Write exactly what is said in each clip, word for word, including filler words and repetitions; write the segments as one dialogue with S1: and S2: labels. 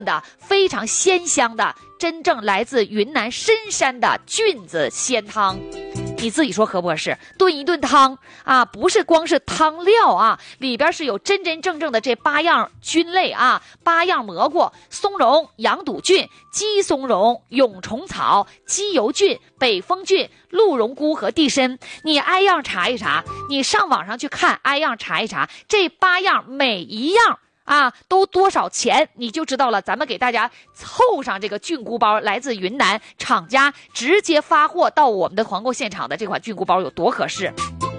S1: 的非常鲜香的，真正来自云南深山的菌子鲜汤。你自己说合不合适？炖一炖汤啊，不是光是汤料啊，里边是有真真正正的这八样菌类啊，八样蘑菇：松茸、羊肚菌、鸡松茸、蛹虫草、鸡油菌、北风菌、鹿茸菇和地参。你挨样查一查，你上网上去看，挨样查一查，这八样每一样啊，都多少钱你就知道了。咱们给大家凑上这个菌菇包，来自云南厂家直接发货到我们的团购现场的这款菌菇包有多合适。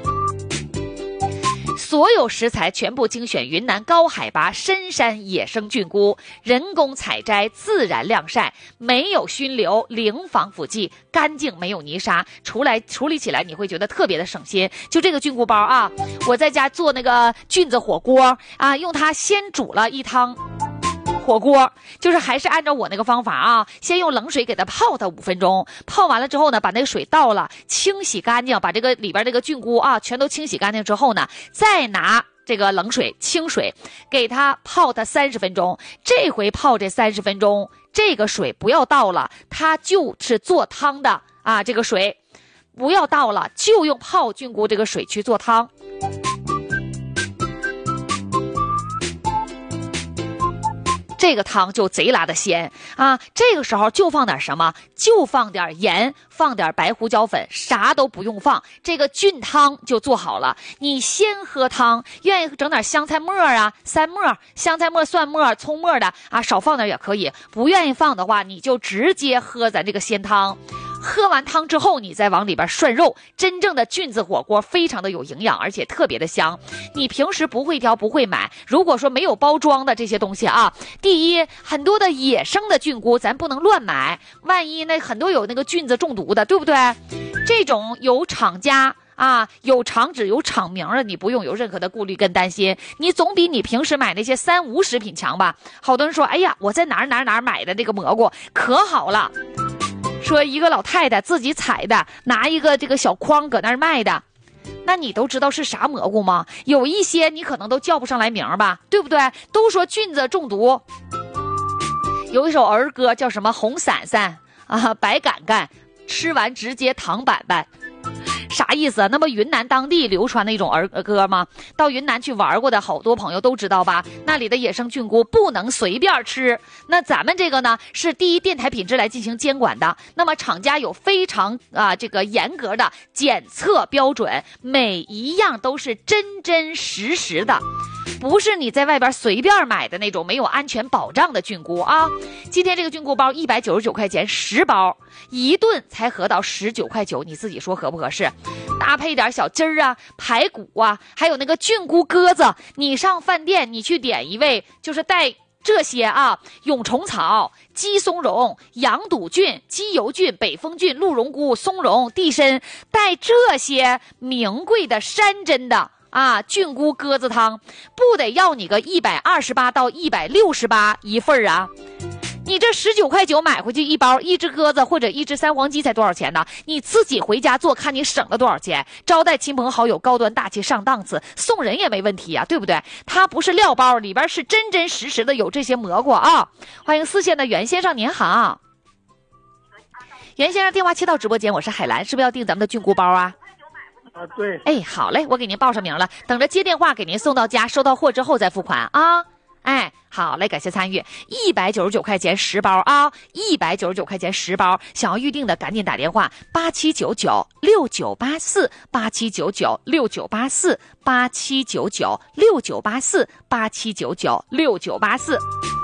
S1: 所有食材全部精选云南高海拔深山野生菌菇，人工采摘，自然晾晒，没有熏留，零防腐剂，干净没有泥沙，处理处理起来你会觉得特别的省心。就这个菌菇包啊，我在家做那个菌子火锅啊，用它先煮了一汤火锅，就是还是按照我那个方法啊，先用冷水给它泡它五分钟，泡完了之后呢，把那个水倒了，清洗干净，把这个里边这个菌菇啊全都清洗干净之后呢，再拿这个冷水清水给它泡它三十分钟。这回泡这三十分钟，这个水不要倒了，它就是做汤的啊，这个水不要倒了，就用泡菌菇这个水去做汤。这个汤就贼拉的鲜啊！这个时候就放点什么？就放点盐，放点白胡椒粉，啥都不用放，这个菌汤就做好了。你先喝汤，愿意整点香菜末啊、蒜末、香菜末、蒜末、葱末的啊，少放点也可以。不愿意放的话，你就直接喝咱这个鲜汤。喝完汤之后，你再往里边涮肉，真正的菌子火锅非常的有营养，而且特别的香。你平时不会挑不会买，如果说没有包装的这些东西啊，第一，很多的野生的菌菇咱不能乱买，万一那很多有那个菌子中毒的，对不对？这种有厂家啊，有厂址有厂名的，你不用有任何的顾虑跟担心，你总比你平时买那些三无食品强吧。好多人说，哎呀，我在哪儿哪儿哪儿买的这个蘑菇可好了，说一个老太太自己采的，拿一个这个小筐搁那儿卖的，那你都知道是啥蘑菇吗？有一些你可能都叫不上来名吧，对不对？都说菌子中毒，有一首儿歌叫什么红伞伞啊，白杆杆，吃完直接躺板板。啥意思啊？那么云南当地流传的一种儿歌吗？到云南去玩过的好多朋友都知道吧，那里的野生菌菇不能随便吃。那咱们这个呢，是第一电台品质来进行监管的，那么厂家有非常啊这个严格的检测标准，每一样都是真真实实的，不是你在外边随便买的那种没有安全保障的菌菇啊。今天这个菌菇包一百九十九块钱十包，一顿才合到十九块九，你自己说合不合适？搭配点小鸡儿啊、排骨啊，还有那个菌菇鸽子，你上饭店你去点一位，就是带这些啊，蛹虫草、鸡松茸、羊肚菌、鸡油菌、北风菌、鹿茸菇、松茸、地参，带这些名贵的山珍的啊菌菇鸽子汤，不得要你个一百二十八到一百六十八一份啊？你这十九块九买回去一包，一只鸽子或者一只三黄鸡才多少钱呢？你自己回家做，看你省了多少钱。招待亲朋好友，高端大气上档次，送人也没问题啊，对不对？它不是料包，里边是真真实实的有这些蘑菇啊。欢迎四线的袁先生，您好。袁先生电话切到直播间，我是海兰，是不是要订咱们的菌菇包啊？
S2: 啊，对。
S1: 哎，好嘞，我给您报上名了，等着接电话给您送到家，收到货之后再付款啊。哎，好嘞，感谢参与，一百九十九块钱十包啊，一百九十九块钱十包，想要预定的赶紧打电话八七九九六九八四八七九九六九八四八七九九六九八四八七九九六九八四。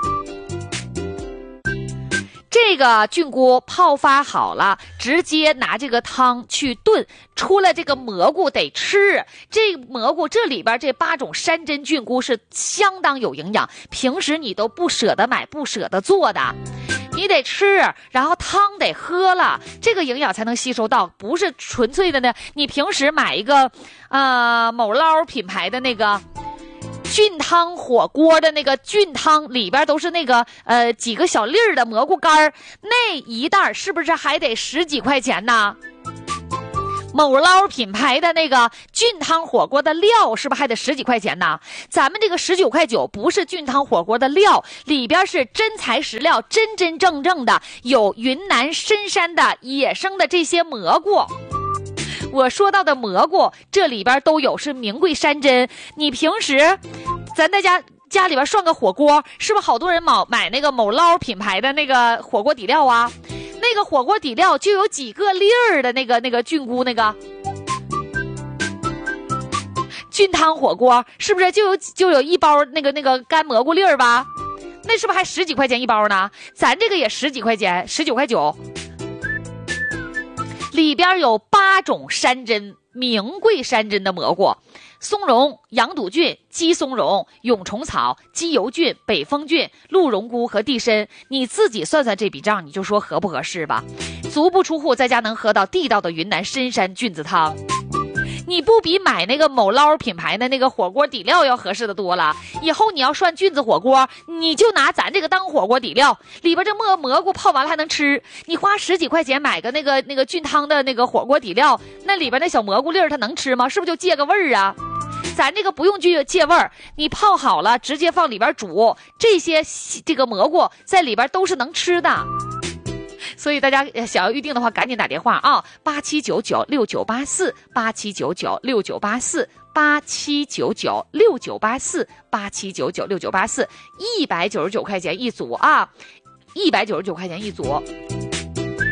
S1: 这个菌菇泡发好了，直接拿这个汤去炖，出来这个蘑菇得吃。这蘑菇这里边这八种山珍菌菇是相当有营养，平时你都不舍得买不舍得做的，你得吃，然后汤得喝了，这个营养才能吸收到，不是纯粹的呢。你平时买一个呃某捞品牌的那个菌汤火锅的那个菌汤，里边都是那个呃几个小粒儿的蘑菇干儿，那一袋是不是还得十几块钱呢？ 某捞品牌的那个菌汤火锅的料是不是还得十几块钱呢？咱们这个十九块九不是菌汤火锅的料，里边是真材实料，真真正正的有云南深山的野生的这些蘑菇。我说到的蘑菇，这里边都有是名贵山珍。你平时咱在家家里边涮个火锅，是不是好多人买买那个某捞品牌的那个火锅底料啊？那个火锅底料就有几个粒儿的那个那个菌菇，那个菌汤火锅是不是就有就有一包那个那个干蘑菇粒儿吧？那是不是还十几块钱一包呢？咱这个也十几块钱，十九块九。里边有八种山珍，名贵山珍的蘑菇。松茸、羊肚菌、鸡松茸、蛹虫草、鸡油菌、北风菌、鹿茸菇和地参，你自己算算这笔账，你就说合不合适吧。足不出户，在家能喝到地道的云南深山菌子汤，你不比买那个某捞品牌的那个火锅底料要合适的多了。以后你要涮菌子火锅，你就拿咱这个当火锅底料，里边这蘑蘑菇泡完了还能吃。你花十几块钱买个那个那个菌汤的那个火锅底料，那里边那小蘑菇粒儿它能吃吗？是不是就借个味儿啊？咱这个不用去借味儿，你泡好了直接放里边煮，这些这个蘑菇在里边都是能吃的。所以大家想要预定的话，赶紧打电话啊，八七九九六九八四，八七九九六九八四，八七九九六九八四，八七九九六九八四，一百九十九块钱一组啊，一百九十九块钱一组。